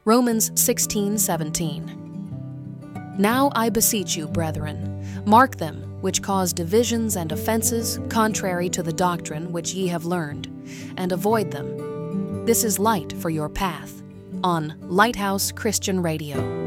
Romans 16:17. Now I beseech you, brethren, mark them which cause divisions and offenses contrary to the doctrine which ye have learned, and avoid them. This is light for your path, on Lighthouse Christian Radio.